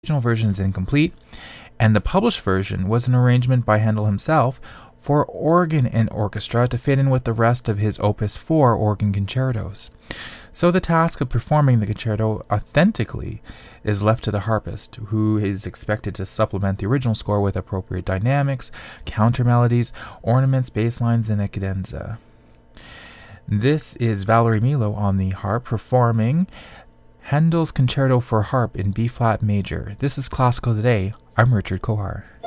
original version is incomplete, and the published version was an arrangement by Handel himself for organ and orchestra to fit in with the rest of his Opus 4 organ concertos. So the task of performing the concerto authentically is left to the harpist, who is expected to supplement the original score with appropriate dynamics, counter melodies, ornaments, bass lines, and a cadenza. This is Valerie Milo on the harp performing Handel's Concerto for Harp in B-flat major. This is Classical Today. I'm Richard Kohar.